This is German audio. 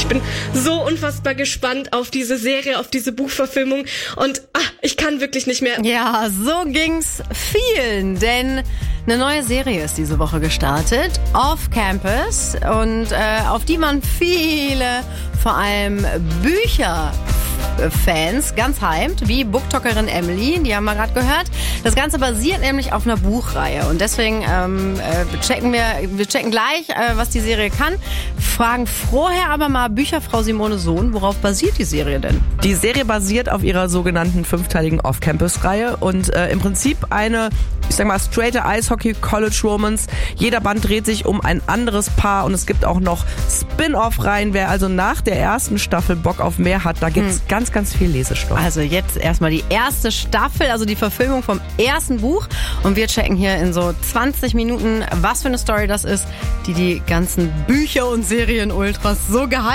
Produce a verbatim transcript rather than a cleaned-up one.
Ich bin so unfassbar gespannt auf diese Serie, auf diese Buchverfilmung und ach, ich kann wirklich nicht mehr. Ja, so ging's vielen, denn eine neue Serie ist diese Woche gestartet, Off Campus, und äh, auf die man viele, vor allem Bücher Fans ganz hyped, wie Booktalkerin Emily, die haben wir gerade gehört. Das Ganze basiert nämlich auf einer Buchreihe und deswegen ähm, äh, checken wir, wir checken gleich, äh, was die Serie kann. Fragen vorher aber mal Bücherfrau Simone Sohn, worauf basiert die Serie denn? Die Serie basiert auf ihrer sogenannten fünfteiligen Off-Campus-Reihe und äh, im Prinzip eine, ich sag mal, straighte Eishockey-College-Romance. Jeder Band dreht sich um ein anderes Paar und es gibt auch noch Spin-Off-Reihen. Wer also nach der ersten Staffel Bock auf mehr hat, da gibt's hm. ganz, ganz viel Lesestoff. Also jetzt erstmal die erste Staffel, also die Verfilmung vom ersten Buch und wir checken hier in so zwanzig Minuten, was für eine Story das ist, die die ganzen Bücher und Serien-Ultras so gehypt